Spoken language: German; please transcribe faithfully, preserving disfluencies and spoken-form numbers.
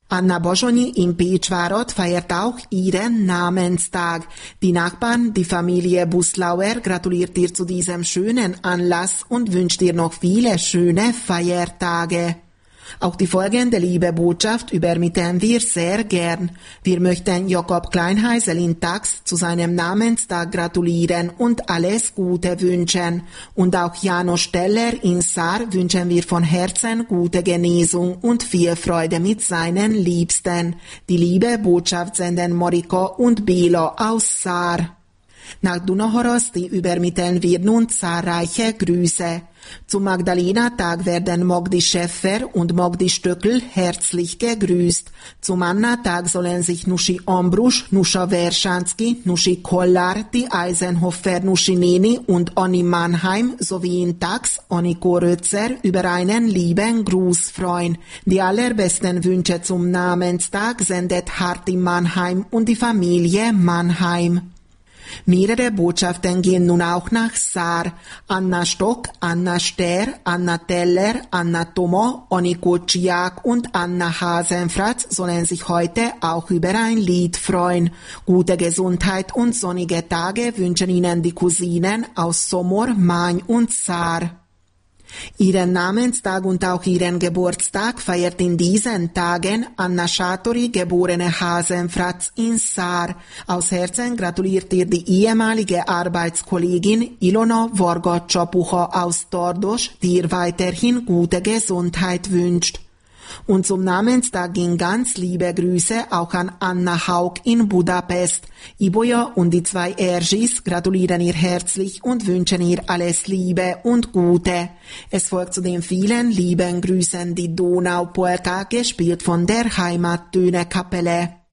Anna Boschoni in Peachwarod feiert auch ihren Namenstag. Die Nachbarn, die Familie Buslauer gratuliert dir zu diesem schönen Anlass und wünscht dir noch viele schöne Feiertage. Auch die folgende liebe Botschaft übermitteln wir sehr gern. Wir möchten Jakob Kleinheisel in Tax zu seinem Namenstag gratulieren und alles Gute wünschen. Und auch Jano Steller in Saar wünschen wir von Herzen gute Genesung und viel Freude mit seinen Liebsten. Die liebe Botschaft senden Moriko und Bilo aus Saar. Nach Dunahorosti übermitteln wir nun zahlreiche Grüße. Zum Magdalena-Tag werden Mogdi Schäffer und Mogdi Stöckl herzlich gegrüßt. Zum Anna-Tag sollen sich Nuschi Ombrusch, Nuscha Werschanski, Nuschi Kollar, die Eisenhofer Nuschineni und Onni Mannheim sowie in Tax Oniko Rötzer über einen lieben Gruß freuen. Die allerbesten Wünsche zum Namenstag sendet Harti Mannheim und die Familie Mannheim. Mehrere Botschaften gehen nun auch nach Saar. Anna Stock, Anna Ster, Anna Teller, Anna Tomo, Oniko Ciak und Anna Hasenfratz sollen sich heute auch über ein Lied freuen. Gute Gesundheit und sonnige Tage wünschen Ihnen die Cousinen aus Somor, Main und Saar. Ihren Namenstag und auch ihren Geburtstag feiert in diesen Tagen Anna Schatori, geborene Hasenfratz in Saar. Aus Herzen gratuliert ihr die ehemalige Arbeitskollegin Ilona Vorgotchopucho aus Tordos, die ihr weiterhin gute Gesundheit wünscht. Und zum Namenstag gehen ganz liebe Grüße auch an Anna Haug in Budapest. Iboja und die zwei Ergis gratulieren ihr herzlich und wünschen ihr alles Liebe und Gute. Es folgt zu den vielen lieben Grüßen die Donau-Polka, gespielt von der Heimattöne-Kapelle.